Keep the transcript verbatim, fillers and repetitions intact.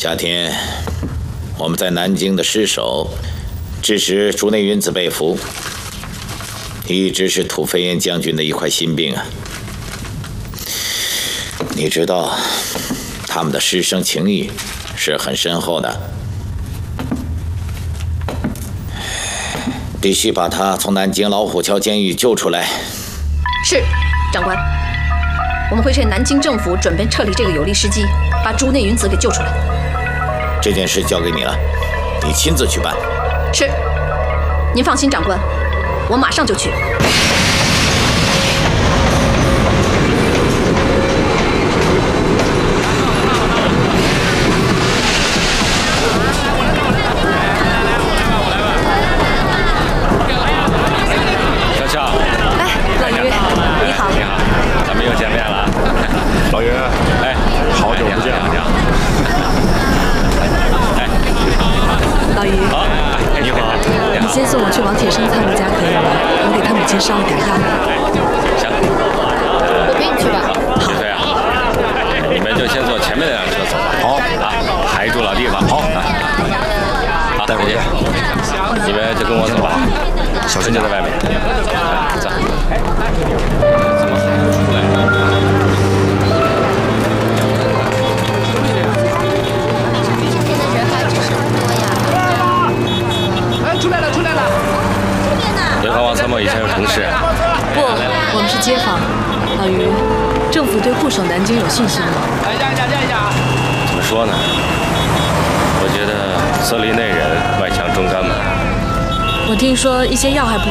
夏天，我们在南京的失守，致使竹内云子被俘，一直是土肥原将军的一块心病啊。你知道，他们的师生情谊是很深厚的，必须把他从南京老虎桥监狱救出来。 是，长官，我们会趁南京政府准备撤离这个有利时机，把竹内云子给救出来。 这件事交给你了，你亲自去办。 是，您放心，长官，我马上就去。 小俏， 哎，老于，你好。 你好，咱们又见面了。 老于， 哎， 好久不见了。 你好。哎， 老于， 好，你好，你好。 你先送我去王铁生他们家可以吗？我给他母亲烧了点饭。 行， 我陪你去吧。 好。对啊，你们就先坐前面那辆车走吧。 好啊，还住老地方。好啊。好， 带回去。 你们就跟我走吧。 小心就在外面。走。怎么还不出来？ 出来了，出来了！ 别和王参谋以前有同事。 不，我们是街坊。老于，政府对固守南京有信心吗？ 来让一下，让一下。 怎么说呢？我觉得色厉内荏，外强中干嘛。 我听说一些要害部